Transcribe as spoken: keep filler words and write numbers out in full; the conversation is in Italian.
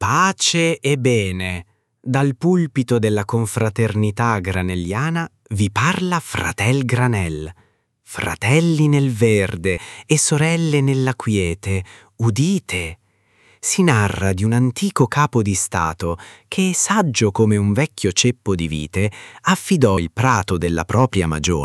Pace e bene. Dal pulpito della confraternità granelliana vi parla fratel Granel. Fratelli nel verde e sorelle nella quiete, udite! Si narra di un antico capo di Stato che, saggio come un vecchio ceppo di vite, affidò il prato della propria magione